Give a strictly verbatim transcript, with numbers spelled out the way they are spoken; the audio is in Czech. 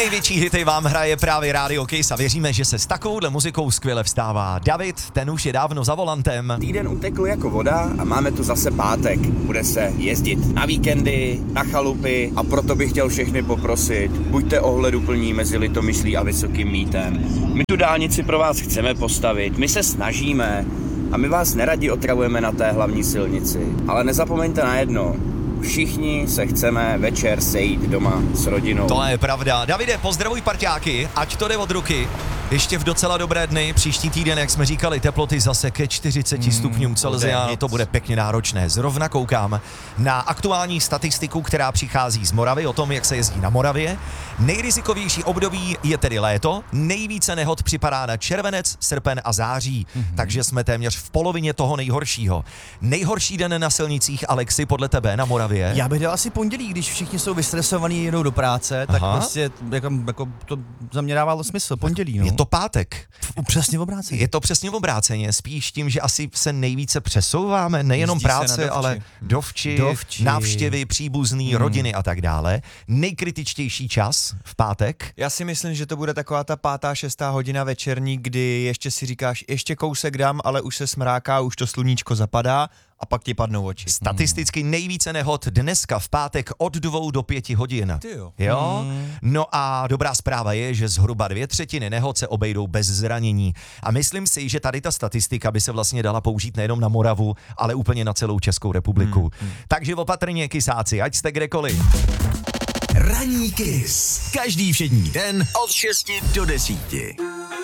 největší hity vám hraje právě Radio Kiss a věříme, že se s takovouhle muzikou skvěle vstává. David, ten už je dávno za volantem. Týden utekl jako voda a máme tu zase pátek. Bude se jezdit na víkendy, na chalupy a proto bych chtěl všechny poprosit, buďte ohleduplní mezi Litomyšlí a Vysokým Mýtem. My tu dálnici pro vás chceme postavit, my se snažíme a my vás neradi otravujeme na té hlavní silnici. Ale nezapomeňte na jedno. Všichni se chceme večer sejít doma s rodinou. To je pravda. Davide, pozdravuj parťáky, ať to jde od ruky. Ještě v docela dobré dny, příští týden, jak jsme říkali, teploty zase ke čtyřiceti stupňům Celsia, to bude pěkně náročné. Zrovna koukám na aktuální statistiku, která přichází z Moravy, o tom, jak se jezdí na Moravě. Nejrizikovější období je tedy léto, nejvíce nehod připadá na červenec, srpen a září, mm-hmm. takže jsme téměř v polovině toho nejhoršího. Nejhorší den na silnicích, Alexi, podle tebe na Moravě? Já bych dal asi pondělí, když všichni jsou vystresovaní, jedou do práce, tak Aha. prostě jako, jako to za mě dávalo smysl, pondělí, no. Je to pátek. Přesně v obráceně. Je to přesně v obráceně, spíš tím, že asi se nejvíce přesouváme, nejenom Jezdí práce, ale dovči, Dovči. návštěvy, příbuzný, hmm. rodiny a tak dále. Nejkritičtější čas v pátek. Já si myslím, že to bude taková ta pátá, šestá hodina večerní, kdy ještě si říkáš, ještě kousek dám, ale už se smráká, už to sluníčko zapadá a pak ti padnou oči. Statisticky nejvíce nehod dneska v pátek od dvou do pěti hodin. Ty jo. Jo? Hmm. No a dobrá zpráva je, že zhruba dvě třetiny nehod se obejdou bez zranění. A myslím si, že tady ta statistika by se vlastně dala použít nejenom na Moravu, ale úplně na celou Českou republiku. Hmm. Hmm. Takže opatrně, kysáci, ať jste kdekoliv. Ranní Kiss. Každý všední den od šesti do desíti.